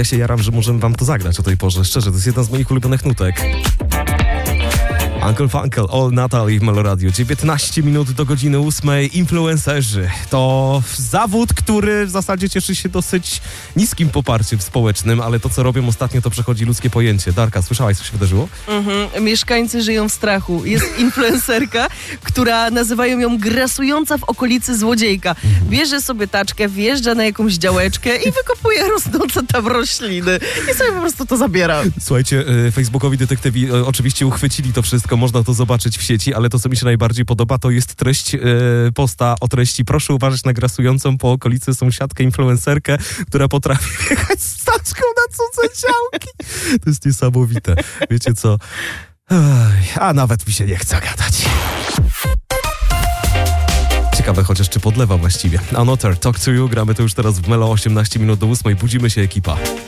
Ja się jaram, że możemy wam to zagrać o tej porze. Szczerze, to jest jedna z moich ulubionych nutek. Uncle Funkel, All Natalie w Meloradio. 19 minut do godziny 8. Influencerzy to zawód, który w zasadzie cieszy się dosyć niskim poparciem społecznym, ale to, co robią ostatnio, to przechodzi ludzkie pojęcie. Darka, słyszałaś, co się wydarzyło? Mieszkańcy żyją w strachu. Jest influencerka, która nazywają ją grasująca w okolicy złodziejka. Bierze sobie taczkę, wjeżdża na jakąś działeczkę i wykopuje rosnące tam rośliny. I sobie po prostu to zabiera. Słuchajcie, facebookowi detektywi oczywiście uchwycili to wszystko, można to zobaczyć w sieci, ale to, co mi się najbardziej podoba, to jest treść posta o treści: proszę uważać na grasującą po okolicy sąsiadkę influencerkę, która potrafi wjechać z taczką na cudze działki. To jest niesamowite. Wiecie co? A nawet mi się nie chce gadać. Ciekawe chociaż, czy podlewa właściwie. Another, Talk to You, gramy to już teraz w Melo, 18 minut do 8. Budzimy się, ekipa.